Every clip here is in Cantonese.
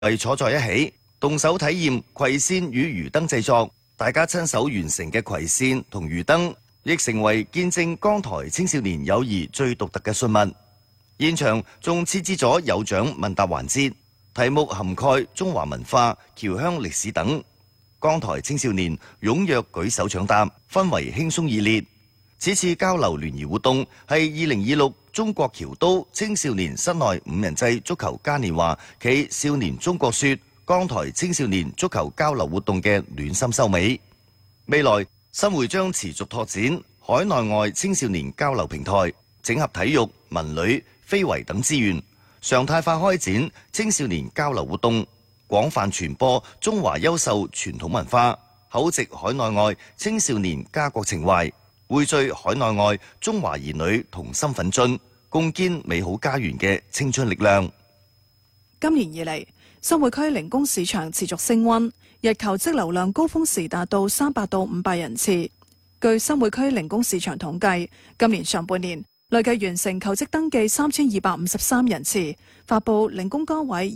圍坐在一起，動手體驗葵扇與魚燈製作。大家親手完成嘅葵扇同魚燈，亦成為見證江台青少年友誼最獨特嘅信物。現場仲設置咗有獎問答環節，題目涵蓋中華文化、僑鄉歷史等。江台青少年踴躍舉手搶答，氛圍輕鬆熱烈。此次交流聯誼活動係2026中國僑都青少年室內5人制足球嘉年華暨少年中國說江台青少年足球交流活動嘅暖心收尾。未來新會將持續拓展海內外青少年交流平台，整合體育、文旅、非遺等資源，常態化開展青少年交流活動，廣泛傳播中華優秀傳統文化，厚植海內外青少年家國情懷，匯聚海內外中華兒女同心奮進，共建美好家園嘅青春力量。 今年以嚟，新會區零工市場持續升溫，日求職流量高峰時達到300到500人次。據新會區零工市場統計，今年上半年累計完成求職登記3253人次，發佈零工崗位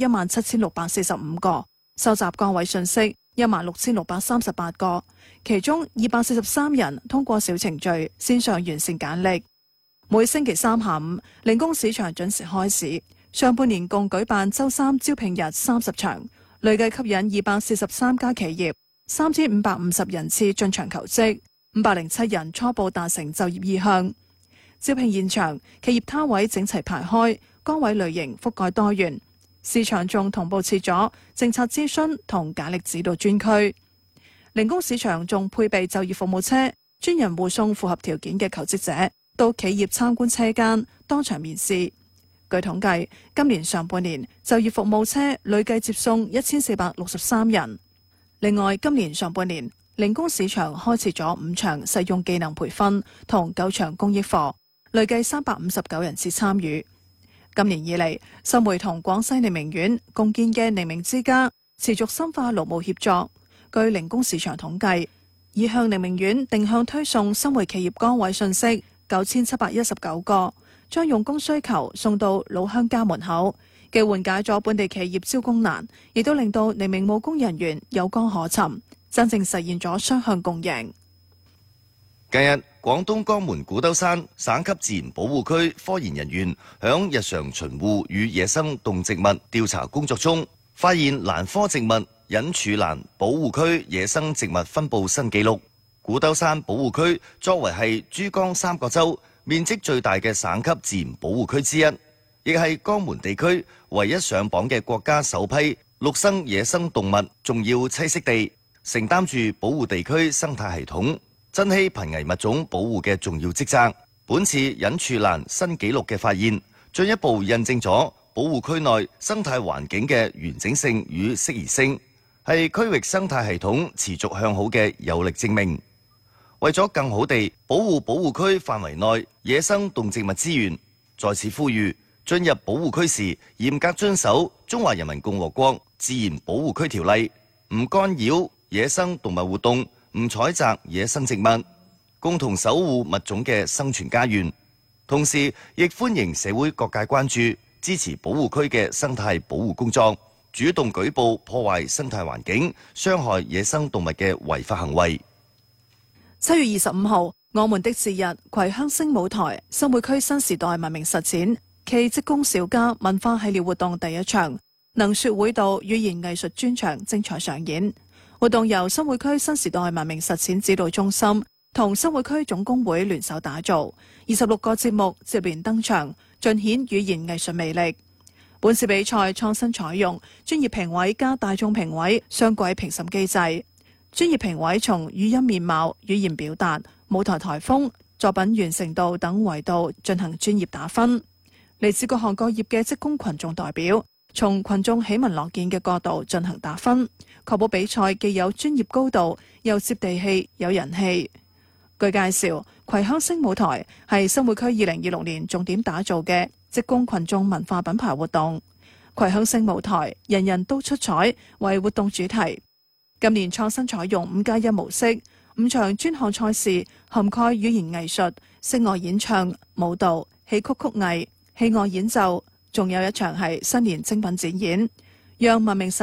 17645個，收集崗位信息16638個，其中243人通過小程序線上完成簡歷。每星期三下午，零工市場準時開市。上半年共舉辦周3招聘日30場，累計吸引243家企業3550人次進場求職，507人初步達成就業意向。招聘現場，企業攤位整齊排開，崗位類型覆蓋多元。市場仲同步設咗政策諮詢同簡歷指導專區。零工市場仲配備就業服務車，專人護送符合條件嘅求職者到企業參觀車間當場面試。據統計，今年上半年就業服務車累計接送1463人。另外，今年上半年零工市場開設咗5場實用技能培訓同9場公益課，累計359人次參與。今年以嚟，新會同廣西寧明縣共建嘅寧明之家持續深化勞務協作。據零工市場統計，已向寧明縣定向推送新會企業崗位信息9719個。將用工需求送到老鄉家門口，既緩解咗本地企業招工難，亦都令到寧明務工人員有崗可尋，真正實現咗雙向共贏。 近日，廣東江門古兜山省級自然保護區科研人員響日常巡護與野生動植物調查工作中，發現蘭科植物隱柱蘭保護區野生植物分佈新紀錄。古兜山保護區作為係珠江三角洲面積最大嘅省級自然保護區之一，亦係江門地區唯一上榜嘅國家首批陸生野生動物重要棲息地，承擔住保護地區生態系統、珍稀瀕危物種保護嘅重要職責。本次隱柱蘭新紀錄嘅發現，進一步印證咗保護區內生態環境嘅完整性與適宜性，係區域生態系統持續向好嘅有力證明。為咗更好地保護保護區範圍內野生動植物資源，在此呼籲進入保護區時嚴格遵守《中華人民共和國自然保護區條例》，唔干擾野生動物活動，唔採摘野生植物，共同守護物種嘅生存家園。同時，亦歡迎社會各界關注、支持保護區嘅生態保護工作，主動舉報破壞生態環境、傷害野生動物嘅違法行為。 7月25號，我們的節日葵鄉星舞台新會區新時代文明實踐暨職工小家文化系列活動第一場能說會道語言藝術專場精彩上演。活動由新會區新時代文明實踐指導中心同新會區總工會聯手打造，26個節目接連登場，盡顯語言藝術魅力。本次比賽創新採用專業評委加大眾評委雙軌評審機制。專業評委從語音面貌、語言表達、舞台台風、作品完成度等維度進行專業打分。嚟自各行各業嘅職工群眾代表，從群眾喜聞樂見嘅角度進行打分，確保比賽既有專業高度，又接地氣、有人氣。據介紹，葵鄉星舞台係新會區2026年重點打造嘅職工群眾文化品牌活動。葵鄉星舞台人人都出彩為活動主題。今年創新採用5+1模式，5場專項賽事涵蓋語言藝術、聲樂演唱、舞蹈、戲曲曲藝、戲樂演奏，仲有1場係新年精品展演。 讓文明實